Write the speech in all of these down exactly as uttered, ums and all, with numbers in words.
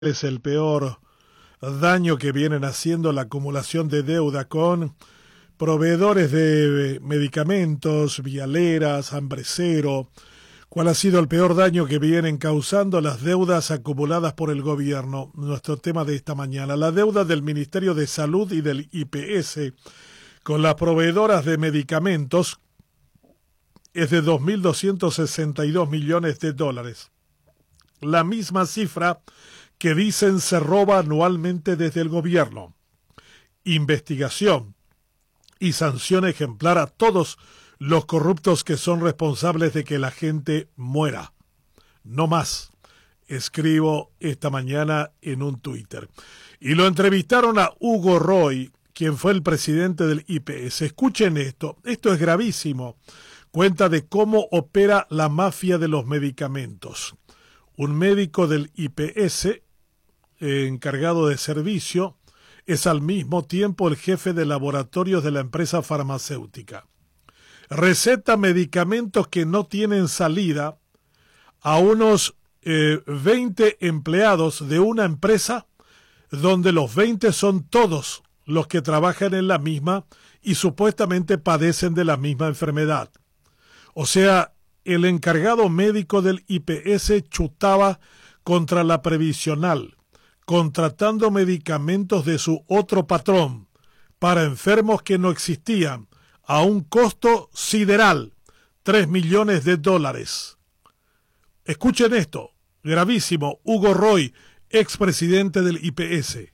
es el peor daño que vienen haciendo la acumulación de deuda con proveedores de medicamentos, vialeras, hambrecero. ¿Cuál ha sido el peor daño que vienen causando las deudas acumuladas por el gobierno? Nuestro tema de esta mañana, la deuda del Ministerio de Salud y del I P S con las proveedoras de medicamentos es de dos mil doscientos sesenta y dos millones de dólares. La misma cifra que dicen se roba anualmente desde el gobierno. Investigación y sanción ejemplar a todos los corruptos que son responsables de que la gente muera. No más, escribo esta mañana en un Twitter. Y lo entrevistaron a Hugo Roy, quien fue el presidente del I P S. Escuchen esto, esto es gravísimo. Cuenta de cómo opera la mafia de los medicamentos. Un médico del I P S, eh, encargado de servicio, es al mismo tiempo el jefe de laboratorios de la empresa farmacéutica. Receta medicamentos que no tienen salida a unos eh, veinte empleados de una empresa donde los veinte son todos los que trabajan en la misma y supuestamente padecen de la misma enfermedad. O sea, el encargado médico del I P S chutaba contra la previsional, contratando medicamentos de su otro patrón para enfermos que no existían, a un costo sideral, tres millones de dólares. Escuchen esto, gravísimo, Hugo Roy, expresidente del I P S.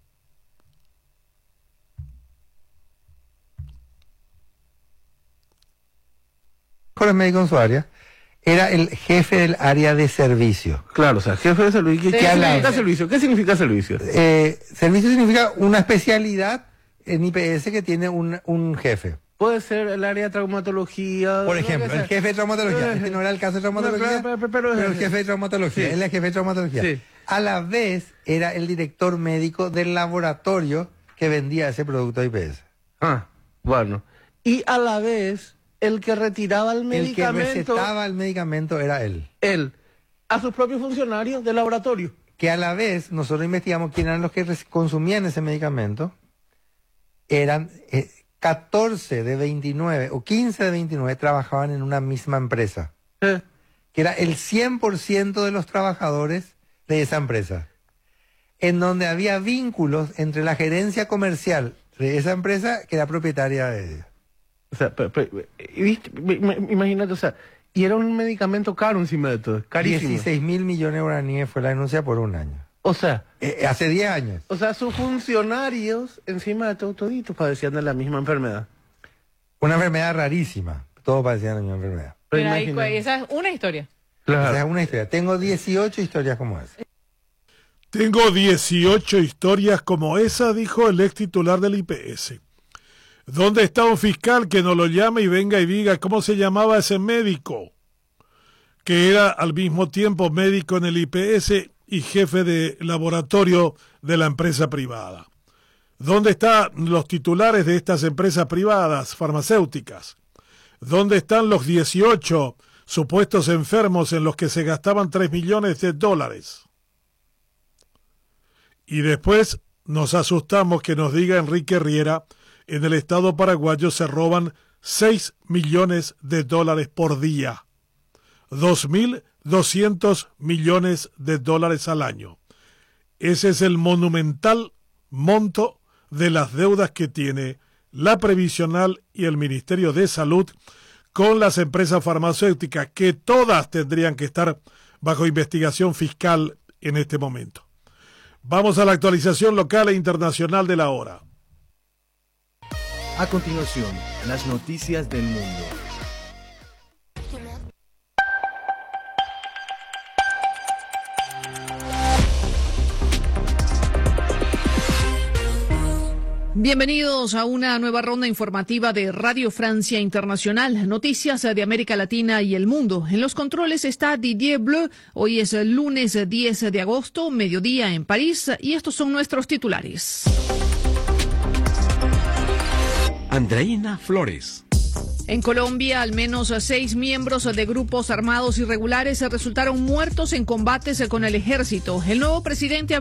Mejores médicos en su área, era el jefe del área de servicio. Claro, o sea, jefe de servicio. ¿Qué, ¿qué significa servicio? ¿Qué significa servicio? Eh, servicio significa una especialidad en I P S que tiene un, un jefe. Puede ser el área de traumatología. Por ejemplo, el jefe de traumatología. Este no era el caso de traumatología, no, pero, pero, pero, pero el jefe de traumatología. Sí. Él es el jefe de traumatología. Sí. A la vez, era el director médico del laboratorio que vendía ese producto a I P S. Ah, bueno. Y a la vez, el que retiraba el medicamento. El que recetaba el medicamento era él. Él. A sus propios funcionarios del laboratorio. Que a la vez, nosotros investigamos quién eran los que consumían ese medicamento. Eran eh, catorce de veintinueve o quince de veintinueve trabajaban en una misma empresa. ¿Eh? Que era el cien por ciento de los trabajadores de esa empresa. En donde había vínculos entre la gerencia comercial de esa empresa que era propietaria de ella. O sea, pero, pero, ¿viste? Imagínate, o sea, y era un medicamento caro encima de todo, carísimo. dieciséis mil millones de guaraníes fue la denuncia por un año. O sea, eh, hace diez años. O sea, sus funcionarios, encima de todo, toditos padecían de la misma enfermedad. Una enfermedad rarísima. Todos padecían de la misma enfermedad. Pero ahí, esa es una historia. Claro. Esa es una historia. Tengo dieciocho historias como esa. Tengo dieciocho historias como esa, dijo el ex titular del I P S. ¿Dónde está un fiscal que nos lo llame y venga y diga cómo se llamaba ese médico? Que era al mismo tiempo médico en el I P S y jefe de laboratorio de la empresa privada. ¿Dónde están los titulares de estas empresas privadas farmacéuticas? ¿Dónde están los dieciocho supuestos enfermos en los que se gastaban tres millones de dólares? Y después nos asustamos que nos diga Enrique Riera, en el estado paraguayo se roban seis millones de dólares por día. dos mil doscientos millones de dólares al año. Ese es el monumental monto de las deudas que tiene la Previsional y el Ministerio de Salud con las empresas farmacéuticas, que todas tendrían que estar bajo investigación fiscal en este momento. Vamos a la actualización local e internacional de la hora. A continuación, las noticias del mundo. Bienvenidos a una nueva ronda informativa de Radio Francia Internacional, noticias de América Latina y el mundo. En los controles está Didier Bleu, hoy es el lunes diez de agosto, mediodía en París, y estos son nuestros titulares. Andreina Flores. En Colombia, al menos seis miembros de grupos armados irregulares resultaron muertos en combates con el ejército. El nuevo presidente